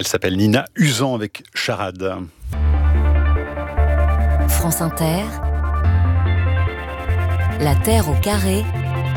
Elle s'appelle Nina Usan avec Charade. France Inter, La Terre au carré,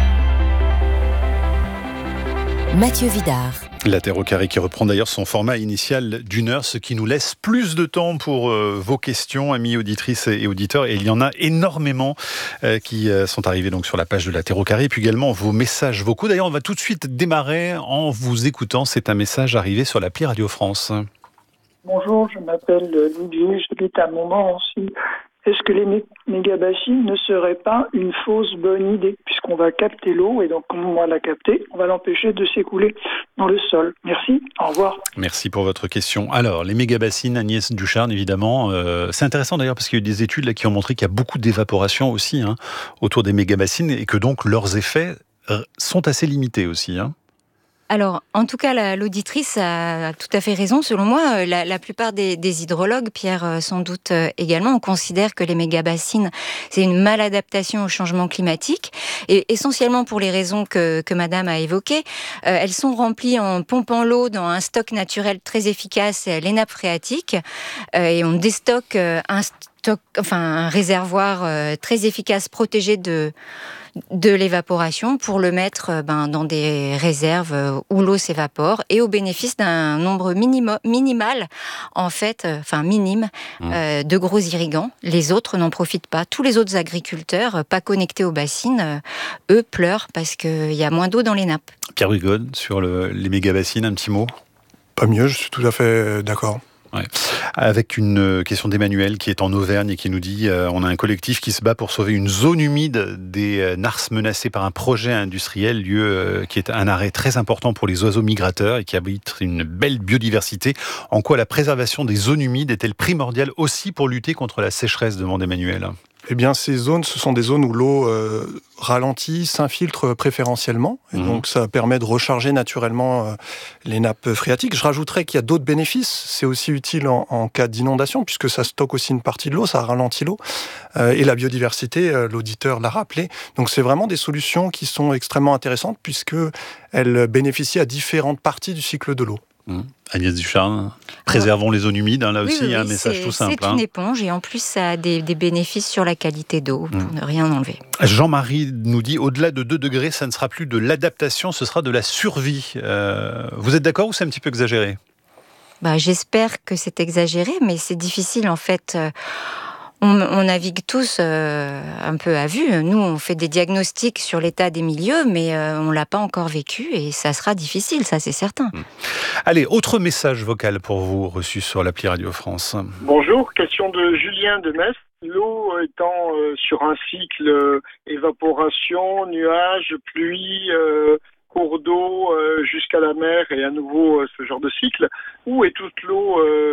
Mathieu Vidard. La Terre au carré qui reprend d'ailleurs son format initial d'1 heure, ce qui nous laisse plus de temps pour vos questions, amis auditrices et auditeurs. Et il y en a énormément qui sont arrivés donc sur la page de La Terre au carré, et puis également vos messages vocaux. D'ailleurs, on va tout de suite démarrer en vous écoutant. C'est un message arrivé sur l'appli Radio France. Bonjour, je m'appelle Ludwig, j'habite à Montmorency. Est-ce que les méga-bassines ne seraient pas une fausse bonne idée, puisqu'on va capter l'eau, et donc quand on va la capter, on va l'empêcher de s'écouler dans le sol. Merci, au revoir. Merci pour votre question. Alors, les méga-bassines, Agnès Ducharne, évidemment, c'est intéressant d'ailleurs parce qu'il y a eu des études là, qui ont montré qu'il y a beaucoup d'évaporation aussi autour des méga-bassines, et que donc leurs effets sont assez limités aussi. Alors, en tout cas, l'auditrice a tout à fait raison. Selon moi, la plupart des hydrologues, Pierre sans doute également, on considère que les méga-bassines, c'est une maladaptation au changement climatique, et essentiellement pour les raisons que Madame a évoquées. Elles sont remplies en pompant l'eau dans un stock naturel très efficace, les nappes phréatiques, et on déstocke un réservoir très efficace protégé de l'évaporation pour le mettre dans des réserves où l'eau s'évapore, et au bénéfice d'un nombre minimal, minime, de gros irrigants. Les autres n'en profitent pas. Tous les autres agriculteurs pas connectés aux bassines, eux pleurent parce qu'il y a moins d'eau dans les nappes. Pierre Brigode, sur les méga-bassines, un petit mot ? Pas mieux, je suis tout à fait d'accord. Ouais. Avec une question d'Emmanuel qui est en Auvergne et qui nous dit on a un collectif qui se bat pour sauver une zone humide des Nars menacée par un projet industriel, lieu qui est un arrêt très important pour les oiseaux migrateurs et qui abrite une belle biodiversité. En quoi la préservation des zones humides est-elle primordiale aussi pour lutter contre la sécheresse, demande Emmanuel. Eh bien, ces zones, ce sont des zones où l'eau ralentit, s'infiltre préférentiellement. Et donc, ça permet de recharger naturellement les nappes phréatiques. Je rajouterais qu'il y a d'autres bénéfices. C'est aussi utile en cas d'inondation, puisque ça stocke aussi une partie de l'eau, ça ralentit l'eau. Et la biodiversité, l'auditeur l'a rappelé. Donc, c'est vraiment des solutions qui sont extrêmement intéressantes, puisqu'elles bénéficient à différentes parties du cycle de l'eau. Agnès Ducharne, préservons les zones humides, là aussi, il y a un message tout simple. C'est une éponge, et en plus ça a des bénéfices sur la qualité d'eau, pour ne rien enlever. Jean-Marie nous dit, au-delà de 2 degrés, ça ne sera plus de l'adaptation, ce sera de la survie. Vous êtes d'accord ou c'est un petit peu exagéré ? J'espère que c'est exagéré, mais c'est difficile en fait. On navigue tous un peu à vue. Nous, on fait des diagnostics sur l'état des milieux, mais on ne l'a pas encore vécu, et ça sera difficile, ça c'est certain. Allez, autre message vocal pour vous, reçu sur l'appli Radio France. Bonjour, question de Julien de Metz. L'eau étant sur un cycle évaporation, nuages, pluie, cours d'eau jusqu'à la mer, et à nouveau ce genre de cycle, où est toute l'eau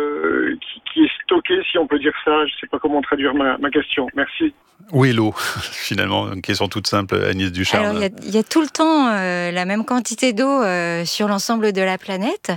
qui est stockée, si on peut dire ça? Je ne sais pas comment traduire ma question. Merci. Où est l'eau? Finalement, une question toute simple, Agnès Ducharne. Alors, il y a tout le temps la même quantité d'eau sur l'ensemble de la planète,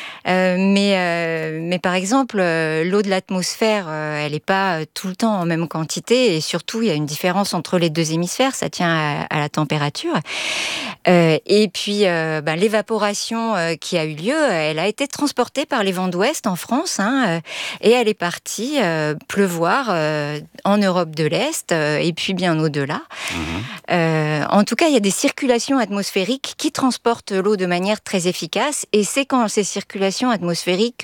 mais par exemple, l'eau de l'atmosphère, elle n'est pas tout le temps en même quantité, et surtout, il y a une différence entre les 2 hémisphères, ça tient à la température. Et puis, l'évaporation qui a eu lieu, elle a été transportée par les vents d'ouest en France, et elle est partie pleuvoir en Europe de l'Est, et puis bien au-delà. En tout cas, il y a des circulations atmosphériques qui transportent l'eau de manière très efficace, et c'est quand ces circulations atmosphériques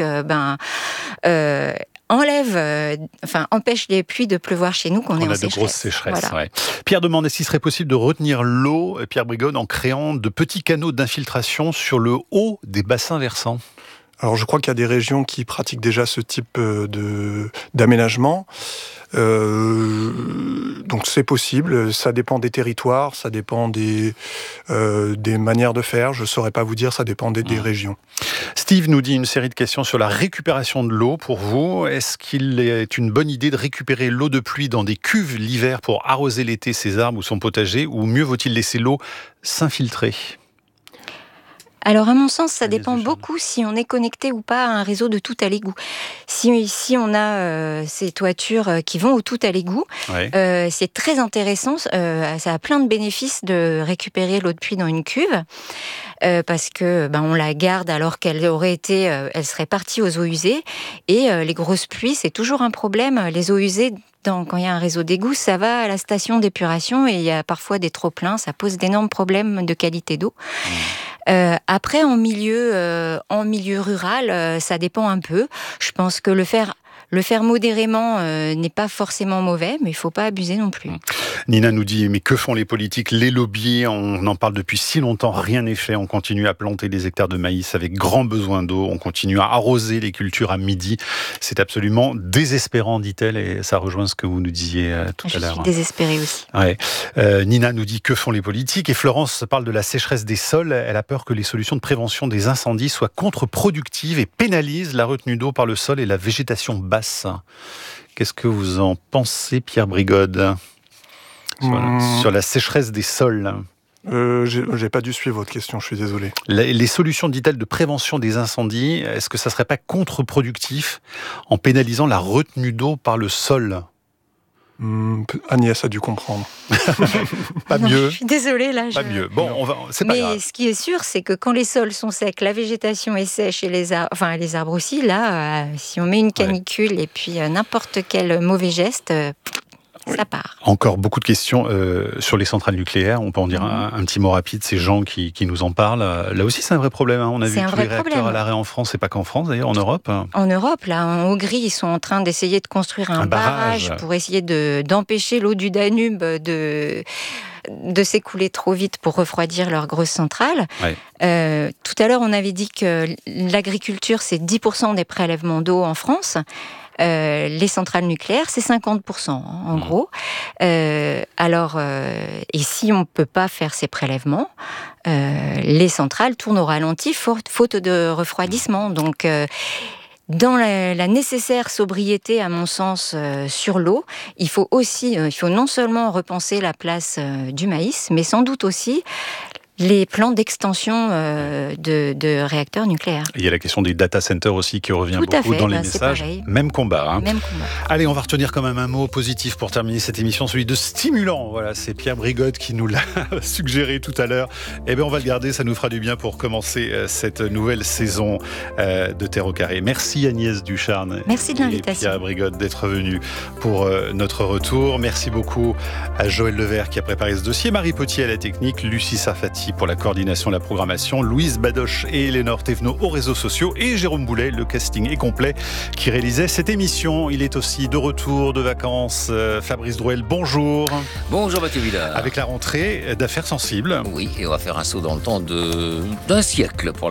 empêchent les pluies de pleuvoir chez nous qu'on est en sécheresse. On a de grosses sécheresses. Voilà. Ouais. Pierre demande s'il serait possible de retenir l'eau, Pierre Brigode, en créant de petits canaux d'infiltration sur le haut des bassins versants. Alors, je crois qu'il y a des régions qui pratiquent déjà ce type d'aménagement. Donc c'est possible, ça dépend des territoires, ça dépend des manières de faire, je ne saurais pas vous dire, ça dépend des régions. Steve nous dit une série de questions sur la récupération de l'eau pour vous. Est-ce qu'il est une bonne idée de récupérer l'eau de pluie dans des cuves l'hiver pour arroser l'été ses arbres ou son potager, ou mieux vaut-il laisser l'eau s'infiltrer ? Alors, à mon sens, ça Agnès dépend Ducharme. beaucoup si on est connecté ou pas à un réseau de tout à l'égout. Si on a ces toitures qui vont au tout à l'égout, Ouais. c'est très intéressant. Ça a plein de bénéfices de récupérer l'eau de pluie dans une cuve. Parce que on la garde alors qu'elle elle serait partie aux eaux usées. Et les grosses pluies, c'est toujours un problème. Les eaux usées, quand il y a un réseau d'égout, ça va à la station d'épuration et il y a parfois des trop-pleins. Ça pose d'énormes problèmes de qualité d'eau. Après, en milieu rural, ça dépend un peu. Je pense que le faire modérément n'est pas forcément mauvais, mais il ne faut pas abuser non plus. Nina nous dit, mais que font les politiques, les lobbies? On en parle depuis si longtemps, rien n'est fait. On continue à planter des hectares de maïs avec grand besoin d'eau. On continue à arroser les cultures à midi. C'est absolument désespérant, dit-elle, et ça rejoint ce que vous nous disiez tout à l'heure. Je suis désespérée aussi. Ouais. Nina nous dit, que font les politiques? Et Florence parle de la sécheresse des sols. Elle a peur que les solutions de prévention des incendies soient contre-productives et pénalisent la retenue d'eau par le sol et la végétation basse. Qu'est-ce que vous en pensez, Pierre Brigode, sur la sécheresse des sols? J'ai pas dû suivre votre question, je suis désolé. Les solutions, dit-elle, de prévention des incendies, est-ce que ça serait pas contre-productif en pénalisant la retenue d'eau par le sol? Agnès a dû comprendre. Pas mieux. Je suis désolée, là. Pas mieux. Bon, c'est pas grave. Mais ce qui est sûr, c'est que quand les sols sont secs, la végétation est sèche et les arbres aussi, là, si on met une canicule et puis n'importe quel mauvais geste, ça part. Encore beaucoup de questions sur les centrales nucléaires. On peut en dire un petit mot rapide. Ces gens qui nous en parlent. Là aussi, c'est un vrai problème. On a vu tous les réacteurs à l'arrêt en France, et pas qu'en France d'ailleurs, en Europe. En Europe, là, en Hongrie, ils sont en train d'essayer de construire un barrage pour essayer d'empêcher l'eau du Danube de s'écouler trop vite pour refroidir leurs grosses centrales. Ouais. Tout à l'heure, on avait dit que l'agriculture, c'est 10% des prélèvements d'eau en France. Les centrales nucléaires, c'est 50% en gros. Et si on ne peut pas faire ces prélèvements, les centrales tournent au ralenti faute de refroidissement. Donc, dans la nécessaire sobriété, à mon sens, sur l'eau, il faut non seulement repenser la place du maïs, mais sans doute aussi les plans d'extension de réacteurs nucléaires. Il y a la question des data centers aussi qui revient beaucoup dans les messages. Même combat. Même combat. Allez, on va retenir quand même un mot positif pour terminer cette émission, celui de stimulant. Voilà, c'est Pierre Brigode qui nous l'a suggéré tout à l'heure. Eh bien, on va le garder, ça nous fera du bien pour commencer cette nouvelle saison de Terre au carré. Merci Agnès Ducharme. Merci de l'invitation. Et Pierre Brigode d'être venu pour notre retour. Merci beaucoup à Joël Levert qui a préparé ce dossier, Marie Potier à la technique, Lucie Safati pour la coordination et la programmation, Louise Badoche et Lénore Thévenot aux réseaux sociaux et Jérôme Boulet, le casting est complet, qui réalisait cette émission. Il est aussi de retour de vacances. Fabrice Drouel, bonjour. Bonjour Mathieu Villard. Avec la rentrée d'Affaires sensibles. Oui, et on va faire un saut dans le temps d'un siècle pour